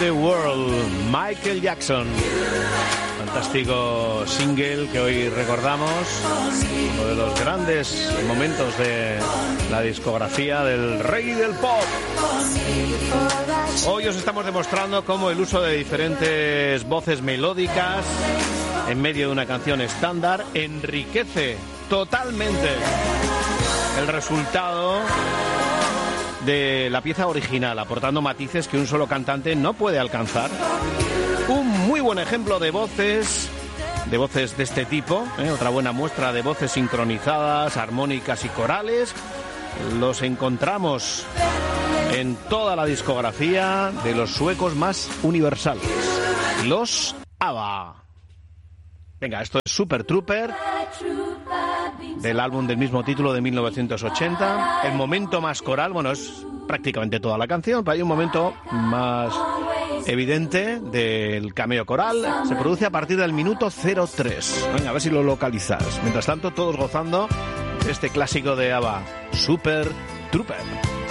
the World, Michael Jackson. Fantástico single que hoy recordamos, uno de los grandes momentos de la discografía del rey del pop. Hoy os estamos demostrando cómo el uso de diferentes voces melódicas en medio de una canción estándar enriquece totalmente el resultado de la pieza original, aportando matices que un solo cantante no puede alcanzar. Un muy buen ejemplo de voces de este tipo, otra buena muestra de voces sincronizadas, armónicas y corales, los encontramos en toda la discografía de los suecos más universales, los ABBA. Venga, esto es Super Trooper, del álbum del mismo título de 1980. El momento más coral, bueno, es prácticamente toda la canción, pero hay un momento más evidente del cameo coral. Se produce a partir del minuto 03. Venga, a ver si lo localizas. Mientras tanto, todos gozando de este clásico de ABBA, Super Trooper.